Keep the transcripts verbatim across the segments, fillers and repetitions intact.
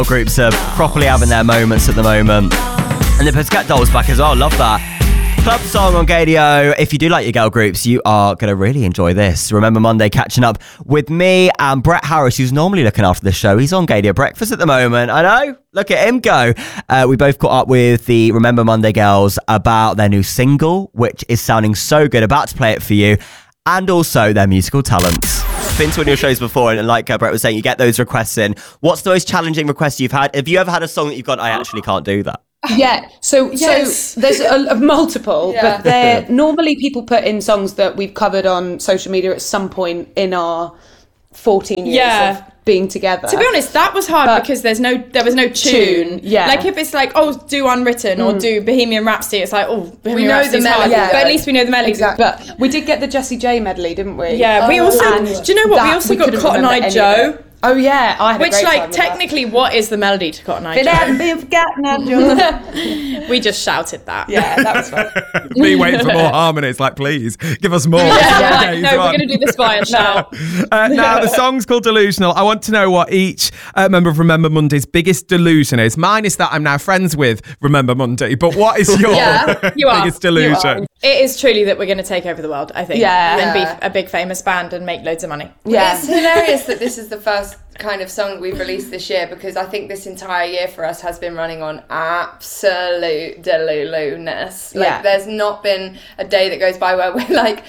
Groups are properly having their moments at the moment. And the Pussycat Dolls back as well. Love that. Club song on Gaydio. If you do like your girl groups, you are going to really enjoy this. Remember Monday catching up with me and Brett Harris, who's normally looking after the show. He's on Gaydio Breakfast at the moment. I know. Look at him go. Uh, we both caught up with the Remember Monday girls about their new single, which is sounding so good. About to play it for you. And also their musical talents. Been to one of your shows before, and like uh, Brett was saying, you get those requests in. What's the most challenging request you've had? Have you ever had a song that you've gone, I actually can't do that? Yeah, so yes. so there's a, a multiple, yeah. but they're normally people put in songs that we've covered on social media at some point in our fourteen years yeah. of being together. To be honest, that was hard but because there's no there was no tune. tune. Yeah, like if it's like oh do Unwritten mm. or do Bohemian Rhapsody, it's like oh Bohemian we know Rhapsody's the melody, hard, yeah. but at least we know the melody. Exactly. But we did get the Jessie J medley, didn't we? Yeah, oh, we also. Do you know what? We also we got Cotton Eye Joe. Oh yeah, I had Which, a great like, time with technically, that. What is the melody to Cotton Eye Joe? It hadn't been forgotten, Joe. We just shouted that. Yeah, that was fun. Me waiting for more harmonies, like, please, give us more. Yeah, yeah. No, we're going to do this via shout. uh, now, the song's called Delusional. I want to know what each uh, member of Remember Monday's biggest delusion is. Mine is that I'm now friends with Remember Monday, but what is your yeah, you biggest delusion? It is truly that we're going to take over the world, I think. Yeah. And be a big famous band and make loads of money. Yeah. It's hilarious that this is the first kind of song that we've released this year, because I think this entire year for us has been running on absolute delulu-ness. Like, yeah. there's not been a day that goes by where we're like,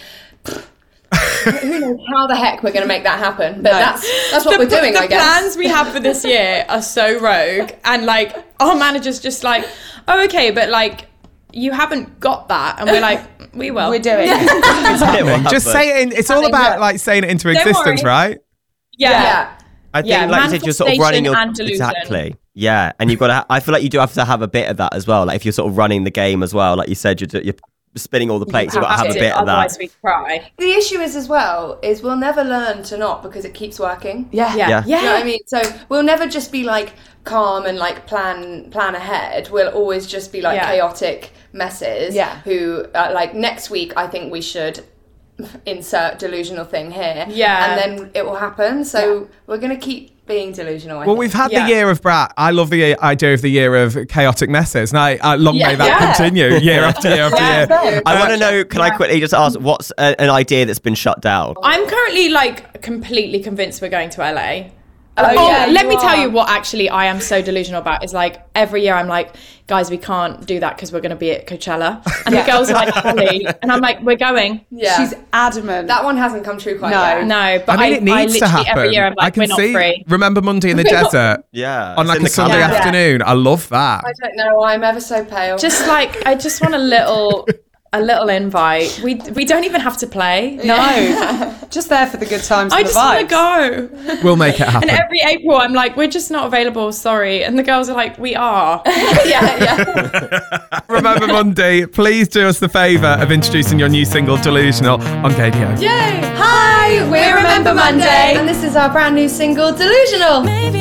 who knows how the heck we're going to make that happen? But no. that's that's what the, we're doing, the I guess. The plans we have for this year are so rogue, and like our manager's just like, oh, okay, but like, you haven't got that, and we're like, we will. We're doing it. Just say it. In, it's all about like saying it into Don't existence, worry. right? Yeah. yeah. I think, yeah, like you said, you're sort of running your and delusion. Exactly. Yeah, and you've got to. Ha- I feel like you do have to have a bit of that as well. Like if you're sort of running the game as well, like you said, you're, you're spinning all the plates. You you've got to have a bit of that. Otherwise, we cry. The issue is as well is we'll never learn to not, because it keeps working. Yeah, yeah, yeah. yeah. You know what I mean? So we'll never just be like calm and like plan plan ahead. We'll always just be like yeah. chaotic messes. Yeah. Who uh, like next week I think we should insert delusional thing here. Yeah. And then it will happen. So yeah. we're gonna keep being delusional. I well, think. we've had yeah. the year of Brat. I love the idea of the year of chaotic messes. Now, uh, long yeah. may that yeah. continue year after year after yeah. year. I want to know, can I quickly just ask, what's a, an idea that's been shut down? I'm currently like completely convinced we're going to L A. Oh, oh yeah, let me are. tell you what actually I am so delusional about is like every year I'm like, guys, we can't do that because we're going to be at Coachella. And yeah. the girls are like, Holly. And I'm like, we're going. Yeah. She's adamant. That one hasn't come true quite no. yet. No, but I mean, it I, needs I to happen. every year I'm like, I can we're not see free. Remember Monday in the desert. Yeah. On like a Sunday calendar. afternoon. I love that. I don't know. I'm ever so pale. Just like, I just want a little... A little invite. We we don't even have to play. No, just there for the good times. I and just the want to vibes. go. We'll make it happen. And every April, I'm like, we're just not available. Sorry. And the girls are like, we are. yeah, yeah. Remember Monday. Please do us the favour of introducing your new single, Delusional, on Gaydio. Yay! Hi, we're Remember Monday, and this is our brand new single, Delusional. Maybe